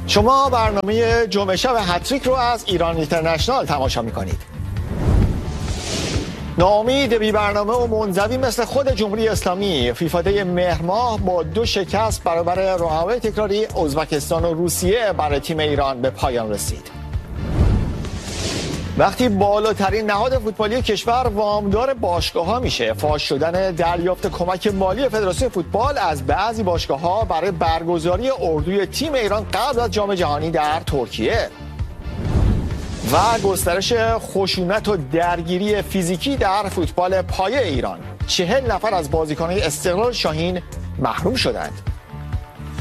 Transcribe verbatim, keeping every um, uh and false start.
شما برنامه جمعه شب هتریک رو از ایران اینترنشنال تماشا می‌کنید. ناامید بی برنامه و منزوی مثل خود جمهوری اسلامی، فیفا دی مهر ماه با دو شکست برابر رقبای تکراری ازبکستان و روسیه برای تیم ایران به پایان رسید. وقتی بالاترین نهاد فوتبالی کشور وامدار باشگاه‌ها میشه، فاش شدن دریافت کمک مالی فدراسیون فوتبال از بعضی باشگاه‌ها برای برگزاری اردوی تیم ایران قبل از جام جهانی در ترکیه و گسترش خشونت و درگیری فیزیکی در فوتبال پایه ایران، چهل نفر از بازیکنان استقلال شاهین محروم شدند.